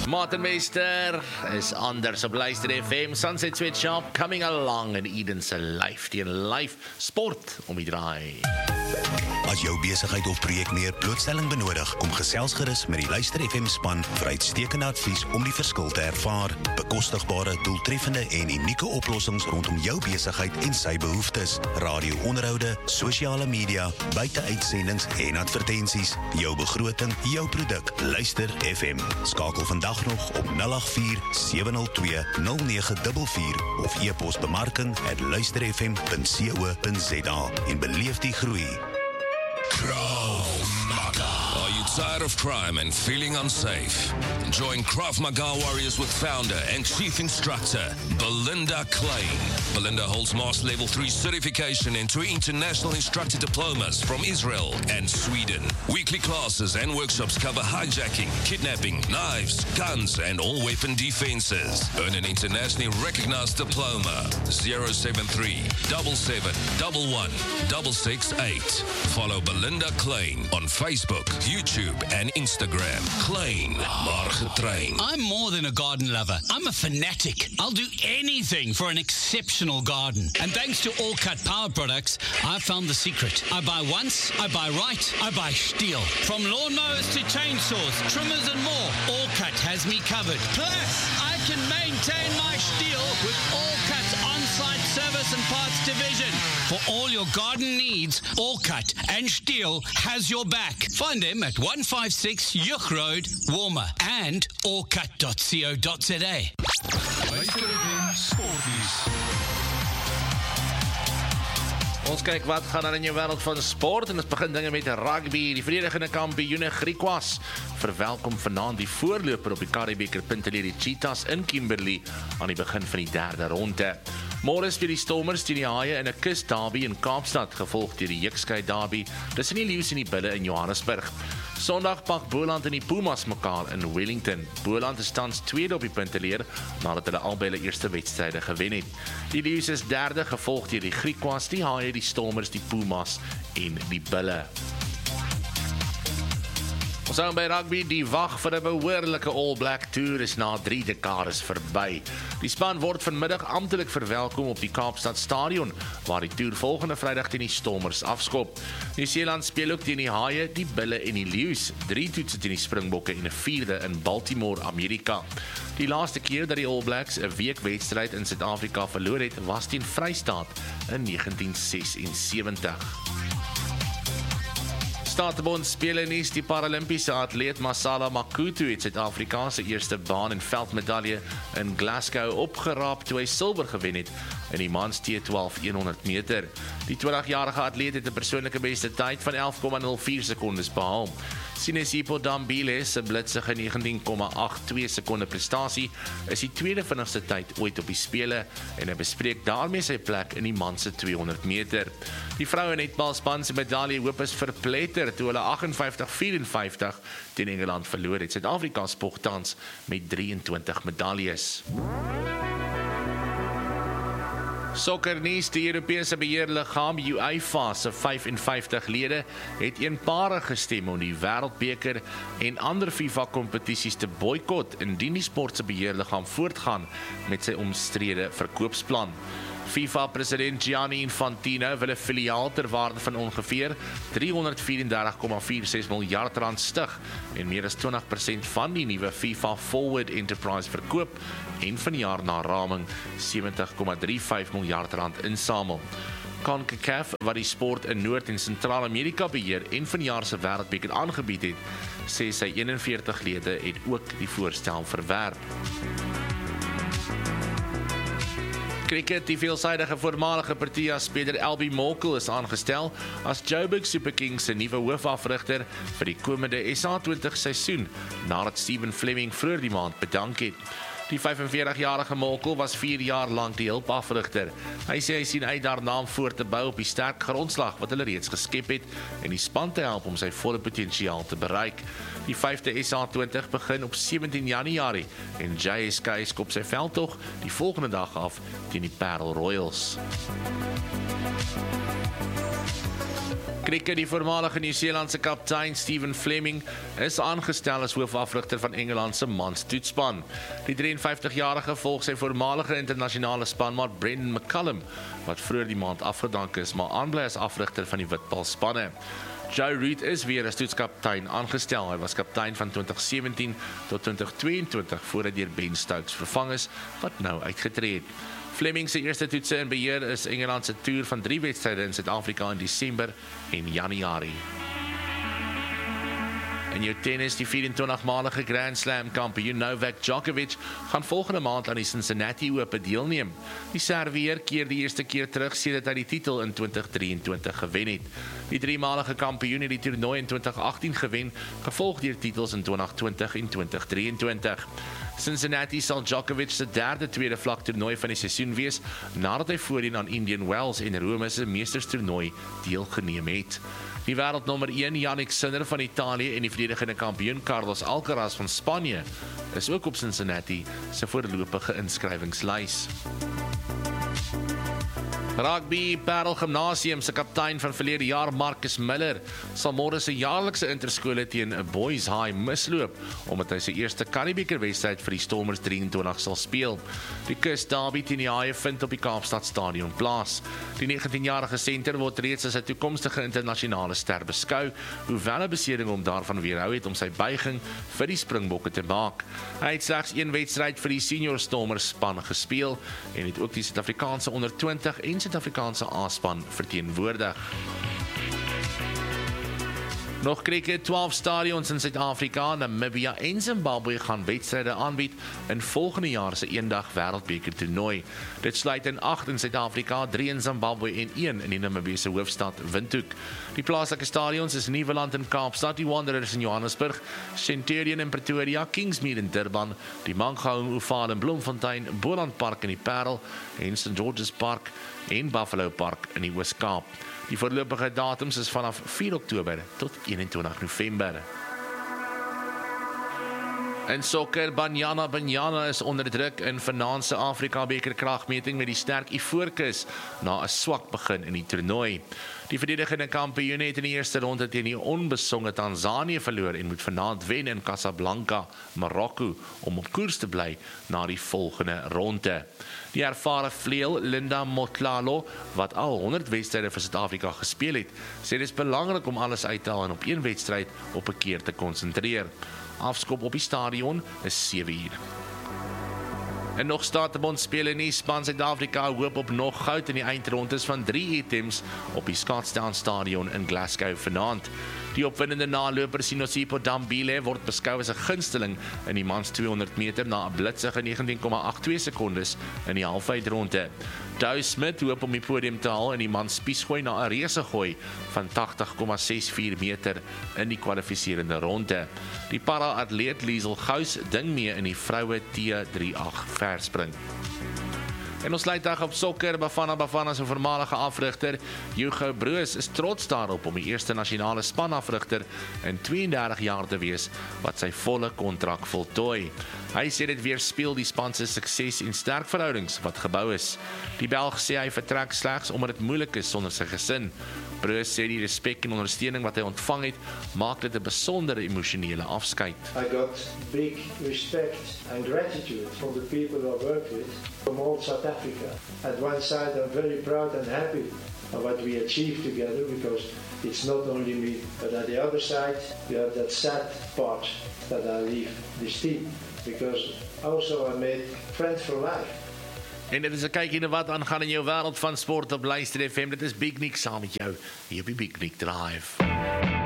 Matenmeester is anders op Luister FM. Sunset Sweet Shop coming along in Eden's life. Die life sport om die draai. As jou besigheid of projek meer blootstelling benodig, kom gesels gerus met die Luister FM span vir uitstekende advies om die verskil te ervaar. Bekostigbare, doeltreffende en unieke oplossings rondom jou besigheid en sy behoeftes. Radio-onderhoude, sosiale media, buiteuitsendings en advertensies. Jou begroting, jou produk. Luister FM. Skakel vandag nog op 084-702-0944 of e-pos bemarking@luisterfm.co.za en beleef die groei. Krav Maga. Are you tired of crime and feeling unsafe? Join Krav Maga Warriors with founder and chief instructor Belinda Klein. Belinda holds Master Level 3 certification and 2 international instructor diplomas from Israel and Sweden. Weekly classes and workshops cover hijacking, kidnapping, knives, guns and all weapon defenses. Earn an internationally recognized diploma. 073 77 11 668. Follow Belinda Klein on Facebook, YouTube and Instagram. Klein, maar getrain. I'm more than a garden lover. I'm a fanatic. I'll do anything for an exceptional garden. And thanks to All Cut Power products, I found the secret. I buy once, I buy right, I buy Stihl. From lawnmowers to chainsaws, trimmers and more, All Cut has me covered. Plus, I can maintain my Stihl with All Cut's on-site service and parts division. For all your garden needs, All Cut and Stihl has your back. Find them at 156 Yuch Road, Warmer, and allcut.co.za. Ons kyk wat gaan aan in jou wêreld van sport en ons begin dinge met rugby. Die verdedigende kampioene Griquas verwelkom vanaand die voorloper op die Currie-beker punteleer die Cheetahs in Kimberley aan die begin van die derde ronde. Môre speel die Stormers teen die Haie in 'n kusderby in Kaapstad, gevolg deur die Jukskei derby tussen die Leeu's en die Bulle in Johannesburg. Sondag pak Boland en die Pumas mekaar in Wellington. Boland is tans tweede op die punteleer nadat hulle albei hulle eerste wedstryde gewen het. Die Leeu's is derde, gevolg deur die Griquas, die Haie, die Stormers, die Pumas en die Bulle. Ons hou by rugby, die wag vir 'n behoorlike All Black Tour is na 3 dekades verby. Die span word vanmiddag amptelik verwelkom op die Kaapstad Stadion, waar die toer volgende Vrydag teen die Stormers afskop. Nieu-Seeland speel ook teen die Haie, die Bulle en die Leeu's. 3 toetse teen die Springbokke en 'n 4de in Baltimore, Amerika. Die laaste keer dat die All Blacks 'n weekwedstryd in Suid-Afrika verloor het, was teen Vrystaat in 1976. Statebond spele nuus, die Paralimpiese atleet Masala Makutu het Suid-Afrika se eerste baan- en veldmedalje in Glasgow opgeraap toe hy silwer gewen het in die mans T12 100 meter. Die 20-jarige atleet het 'n persoonlike beste tyd van 11,04 sekondes behaal. Sinesipho Dambile se blitsige 19,82 sekonde prestasie is die tweede vinnigste tyd ooit op die spele en hy bespreek daarmee sy plek in die man se 200 meter. Die vroue netbalspan se medalje hoop is verpletter toe hulle 58-54 teen Engeland verloor het. Suid-Afrika spog tans met 23 medaljes. Sokkernuus, die Europese beheerliggaam UEFA se 55 lede het eenparig gestem om die Wêreldbeker en ander FIFA-kompetisies te boikot indien die sport se beheerliggaam voortgaan met sy omstrede verkoopsplan. FIFA-president Gianni Infantino wil 'n filiaal ter waarde van ongeveer 334,46 miljard rand stig en meer as 20% van die nuwe FIFA Forward Enterprise verkoop en vanjaar na raming 70,35 miljard rand insamel. CONCACAF, wat die sport in Noord- en Sentraal-Amerika beheer en vanjaar se Wêreldbeker aangebied het, sê sy 41 lede het ook die voorstel verwerp. Cricket, die veelsidige voormalige Proteas-speler Albie Morkel is aangestel as Joburg Super Kings se nuwe hoofafrigter vir die komende SA20 seisoen, nadat Stephen Fleming vroeër die maand bedank het. Die 45-jarige Morkel was 4 jaar lank die hulpafrigter. Hy sê hy sien uit daarna om voort te bou op die sterk grondslag wat hulle reeds geskep het en die span te help om sy volle potensiaal te bereik. Die 5de SA20 begin op 17 Januarie en JSK skop sy veldtog die volgende dag af teen die Parel Royals. Kriket, die voormalige Nieu-Seelandse kaptein Stephen Fleming is aangestel as hoofafrigter van Engeland se mans toetsspan. Die 53-jarige volg sy voormalige internasionale spanmaat Brendan McCullum, wat vroeër die maand afgedank is, maar aanbly as afrigter van die witbalspanne. Joe Root is weer as toetskaptein aangestel. Hy was kaptein van 2017 tot 2022 voordat deur Ben Stokes vervang is, wat nou uitgetree het. Fleming se eerste toetse in beheer is Engeland se toer van 3 wedstryde in Suid-Afrika in Desember en Januarie. In jou tennis, die 24-malige Grand Slam kampioen Novak Djokovic gaan volgende maand aan die Cincinnati Open deelneem. Die Serveër keer die eerste keer terug sedert hy die titel in 2023 gewen het. Die 3-malige kampioen het die toernooi in 2018 gewen, gevolg deur titels in 2020 en 2023. Cincinnati sal Djokovic se derde tweede vlak toernooi van die seisoen wees, nadat hy voorheen aan Indian Wells en Rome se meesterstoernooi deelgeneem het. Die wêreldnommer 1 Jannik Sinner van Italië en die verdedigende kampioen Carlos Alcaraz van Spanje is ook op Cincinnati se voorlopige inskrywingslys. Rugby, Parel Gymnasium se kaptein van verlede jaar Marcus Miller sal môre sy jaarlikse interskole teen 'n Boys High misloop, omdat hy sy eerste Currie-beker wedstryd vir die Stormers 23 sal speel. Die Kus Derby teen die Haie vind op die Kaapstad Stadion plaas. Die 19-jarige senter word reeds as 'n toekomstige internasionale ster beskou, hoewel 'n beseding hom daarvan weerhou het om sy buiging vir die Springbokke te maak. Hy het slegs 1 wedstryd vir die senior Stormers span gespeel en het ook die Suid-Afrikaanse onder 20 en Suid-Afrikaanse A-span verteenwoordig. Nog kriket, 12 stadions in Suid-Afrika, Namibia en Zimbabwe gaan wedstryde aanbied in volgende jaar se eendag wêreldbeker toernooi. Dit sluit in 8 in Suid-Afrika, 3 in Zimbabwe en 1 in die Namibiese hoofstad Windhoek. Die plaaslike stadions is Nieuweland in Kaapstad, die Wanderers in Johannesburg, Centurion in Pretoria, Kingsmead in Durban, die Mangaung Oval in Bloemfontein, Boland Park in die Parel en St. George's Park en Buffalo Park in die Oos-Kaap. Die voorlopige datums is vanaf 4 Oktober tot 21 November. In sokker, Banyana is onder druk in vanaand se Afrika beker kragmeting met die sterk Ivoorkus na 'n swak begin in die toernooi. Die verdedigende kampioene het in die eerste ronde teen die onbesonge Tanzanië verloor en moet vanaand wen in Casablanca, Marokko, om op koers te bly na die volgende ronde. Die ervare vleuel Linda Motlalo, wat al 100 wedstryde vir Suid-Afrika gespeel het, sê dit is belangrik om alles uit te haal en op 1 wedstryd op 'n keer te konsentreer. Afskop op die stadion is 7 uur. En nog Statebond spele nie, span Suid-Afrika hoop op nog goud in die eindrondes van 3 items op die Scotstown Stadion in Glasgow vanaand. Die opwindende naloper Sinosipho Dambile word beskou as 'n gunsteling in die mans 200 meter na 'n blitsige 19,82 sekondes in die halfeindronde. Dow Smith hoop om die podium te haal in die mans spiesgooi na 'n resegooi van 80,64 meter in die kwalifiserende ronde. Die para-atleet Liesel Gous ding mee in die vroue T38 verspring. En ons sluit dag op sokker. Bafana se voormalige afrigter Hugo Broos is trots daarop om die eerste nasionale spanafrigter in 32 jaar te wees wat sy volle kontrak voltooi. Hy sê dit weerspieël die span se sukses en sterk verhoudings wat gebou is. Die Belg sê hy vertrek slegs omdat dit moeilik is sonder sy gesin. Broos sê die respek en ondersteuning wat hy ontvang het, maak dit 'n besondere emosionele afskeid. I got big respect and gratitude from the people I work with from all South Africa. At one side I'm very proud and happy of what we achieved together because it's not only me, but at the other side you have that sad part that I leave this team because also I made friends for life. En dit is 'n kykie na wat aangaan in jou wêreld van sport op Luister FM. Dit is Big Nick saam met jou hier op die Big Nick Drive.